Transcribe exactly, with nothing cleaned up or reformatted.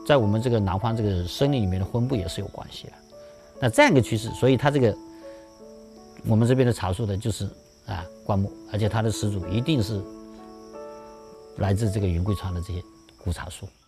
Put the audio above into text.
在我们这个南方这个森林里面的分布也是有关系的。那这样一个趋势，所以它这个我们这边的茶树呢，就是啊灌木，而且它的始祖一定是来自这个云贵川的这些古茶树。